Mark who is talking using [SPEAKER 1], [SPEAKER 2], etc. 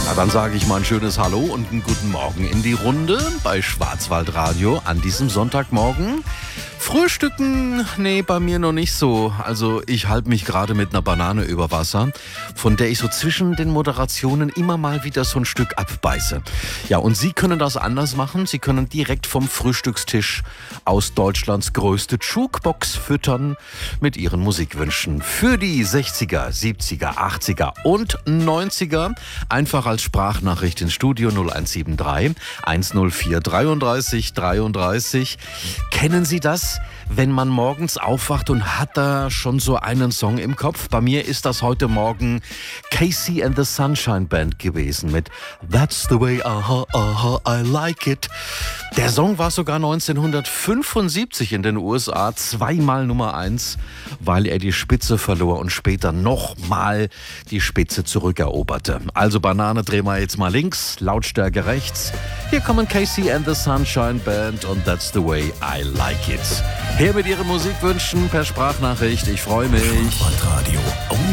[SPEAKER 1] Na, dann sage ich mal ein schönes Hallo und einen guten Morgen in die Runde bei Schwarzwaldradio an diesem Sonntagmorgen. Frühstücken? Nee, bei mir noch nicht so. Also ich halte mich gerade mit einer Banane über Wasser, von der ich so zwischen den Moderationen immer mal wieder so ein Stück abbeiße. Ja, und Sie können das anders machen. Sie können direkt vom Frühstückstisch aus Deutschlands größte Jukebox füttern mit Ihren Musikwünschen. Für die 60er, 70er, 80er und 90er einfach als Sprachnachricht ins Studio 0173 104 33 33. Kennen Sie das? Wenn man morgens aufwacht und hat da schon so einen Song im Kopf. Bei mir ist das heute Morgen Casey and the Sunshine Band gewesen mit That's the way, aha, aha, I like it. Der Song war sogar 1975 in den USA zweimal Nummer 1, weil er die Spitze verlor und später nochmal die Spitze zurückeroberte. Also Banane, drehen wir jetzt mal links, Lautstärke rechts. Hier kommen Casey and the Sunshine Band und That's the way, I like it. Her mit Ihren Musikwünschen per Sprachnachricht. Ich freue mich.
[SPEAKER 2] Schwarzwaldradio.